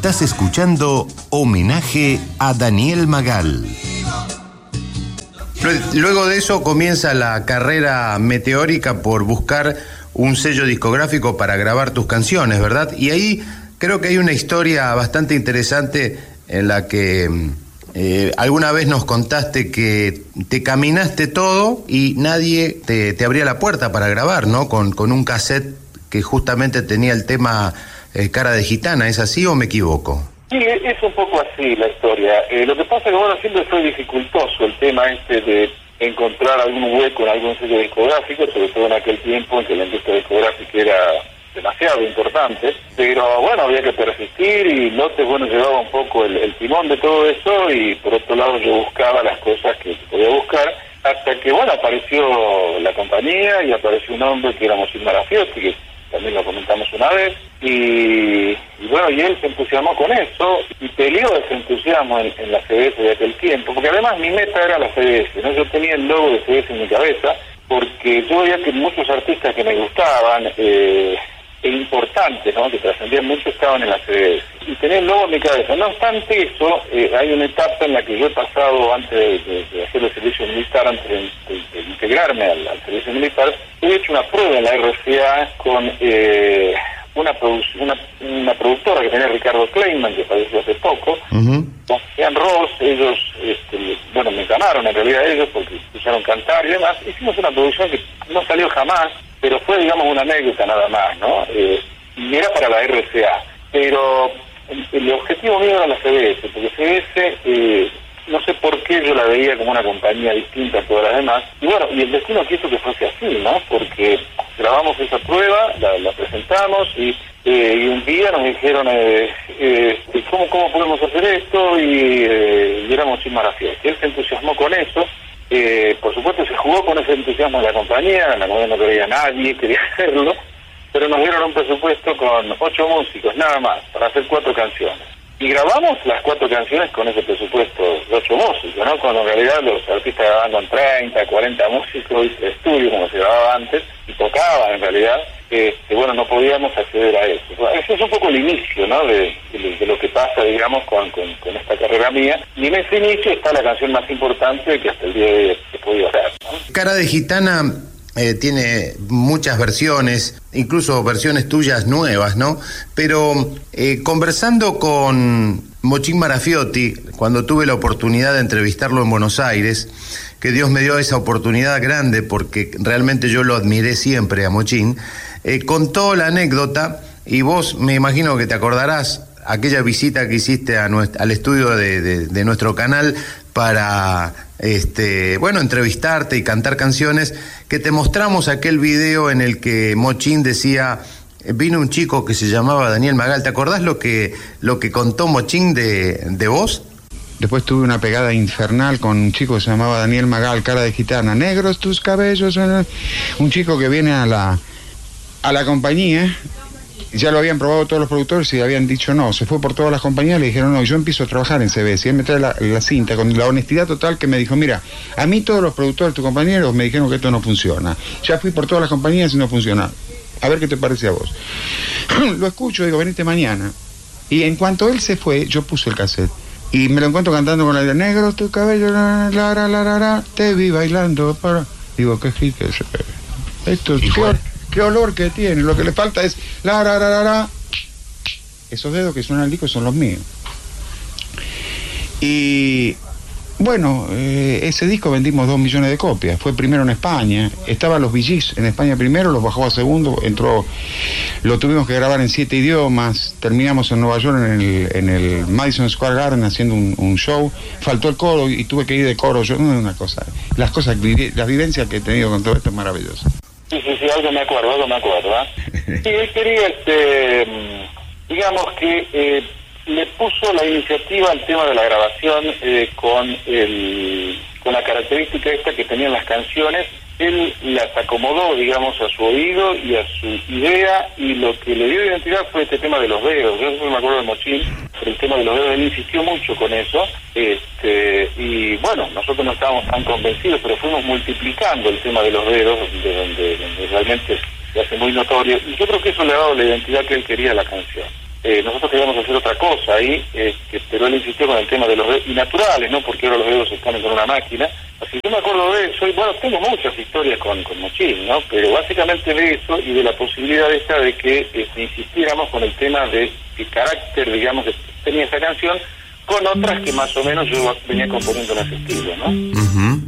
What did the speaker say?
Estás escuchando Homenaje a Daniel Magal. Luego de eso comienza la carrera meteórica por buscar un sello discográfico para grabar tus canciones, ¿verdad? Y ahí creo que hay una historia bastante interesante en la que alguna vez nos contaste que te caminaste todo y nadie te abría la puerta para grabar, ¿no? Con un cassette que justamente tenía el tema Cara de Gitana. ¿Es así o me equivoco? Sí, es un poco así la historia. Lo que pasa es que, bueno, siempre fue dificultoso el tema de encontrar algún hueco en algún sello discográfico, sobre todo en aquel tiempo en que la industria discográfica era demasiado importante, pero bueno, había que persistir y Lotes, bueno, llevaba un poco el timón de todo eso, y por otro lado yo buscaba las cosas que podía buscar, hasta que, bueno, apareció la compañía y apareció un hombre que era Mochín Marafiotti, que también lo comentamos una vez, y bueno, y él se entusiasmó con eso y peleó ese entusiasmo en la CBS de aquel tiempo, porque además mi meta era la CBS, ¿no? Yo tenía el logo de CBS en mi cabeza, porque yo veía que muchos artistas que me gustaban e importantes, ¿no?, que trascendían mucho, estaban en la CBS, y tenía el logo en mi cabeza. No obstante eso, hay una etapa en la que yo he pasado, antes de hacer el servicio militar, antes de integrarme al servicio militar, he hecho una prueba en la RCA con una productora que tenía Ricardo Kleiman, que falleció hace poco, con Ian Ross. Ellos, bueno, me llamaron en realidad ellos porque escucharon cantar y demás. Hicimos una producción que no salió jamás, pero fue, digamos, una anécdota nada más, ¿no? Y era para la RCA, pero el objetivo mío era la CBS, porque CBS, no sé por qué yo la veía como una compañía distinta a todas las demás, y bueno, y el destino quiso que fuese así, ¿no? Porque grabamos esa prueba, la presentamos, y un día nos dijeron, ¿cómo podemos hacer esto? Y éramos Mochín Marafiotti. Él se entusiasmó con eso. Por supuesto se jugó con ese entusiasmo de la compañía no quería nadie, quería hacerlo, pero nos dieron un presupuesto con 8 músicos, nada más, para hacer 4 canciones. Y grabamos las 4 canciones con ese presupuesto de 8 músicos, ¿no? Cuando en realidad los artistas grababan con 30, 40 músicos y estudio, como se grababa antes, y tocaban en realidad, bueno, no podíamos acceder a eso. Ese es un poco el inicio, ¿no?, de lo que pasa, digamos, con esta carrera mía. Y en ese inicio está la canción más importante que hasta el día de hoy he podido hacer, ¿no? Cara de Gitana tiene muchas versiones, incluso versiones tuyas nuevas, ¿no? Pero conversando con Mochín Marafiotti, cuando tuve la oportunidad de entrevistarlo en Buenos Aires, que Dios me dio esa oportunidad grande porque realmente yo lo admiré siempre a Mochín, contó la anécdota, y vos me imagino que te acordarás aquella visita que hiciste al estudio de nuestro canal para bueno, entrevistarte y cantar canciones, que te mostramos aquel video en el que Mochín decía: vino un chico que se llamaba Daniel Magal. ¿Te acordás lo que contó Mochín de vos? Después tuve una pegada infernal con un chico que se llamaba Daniel Magal, Cara de Gitana. Negros tus cabellos. Un chico que viene a la compañía. Ya lo habían probado todos los productores y habían dicho no. Se fue por todas las compañías, le dijeron no. Y yo empiezo a trabajar en CBS. Y él me trae la cinta con la honestidad total, que me dijo: mira, a mí todos los productores, tus compañeros, me dijeron que esto no funciona. Ya fui por todas las compañías y no funciona. A ver qué te parece a vos. Lo escucho, digo, venite mañana. Y en cuanto él se fue, yo puse el cassette. Y me lo encuentro cantando con la de negros tu cabello, te vi bailando para... Digo, qué hit es. Esto es... Qué olor que tiene. Lo que le falta es esos dedos que suenan al disco son los míos. Y bueno, ese disco vendimos 2 millones de copias. Fue primero en España. Estaban los Bee Gees en España primero, los bajó a segundo, entró. Lo tuvimos que grabar en 7 idiomas. Terminamos en Nueva York en el Madison Square Garden haciendo un show. Faltó el coro y tuve que ir de coro. Yo, no es una cosa. Las vivencias que he tenido con todo esto es maravilloso. Sí, algo me acuerdo, ¿eh? Sí, él quería, digamos que le puso la iniciativa al tema de la grabación con la característica esta que tenían las canciones. Él las acomodó, digamos, a su oído y a su idea, y lo que le dio identidad fue este tema de los dedos. Yo siempre me acuerdo de Mochín, pero el tema de los dedos, él insistió mucho con eso, y bueno, nosotros no estábamos tan convencidos, pero fuimos multiplicando el tema de los dedos, donde realmente se hace muy notorio, y yo creo que eso le ha dado la identidad que él quería a la canción. nosotros queríamos hacer otra cosa ahí, pero él insistió con el tema de los dedos, y naturales, ¿no? Porque ahora los dedos se ponen con una máquina. Así que yo me acuerdo de eso, y bueno, tengo muchas historias con Mochín, ¿no? Pero básicamente de eso y de la posibilidad esta de que insistiéramos con el tema de el carácter, digamos, que tenía esa canción, con otras que más o menos yo venía componiendo en ese estilo, ¿no?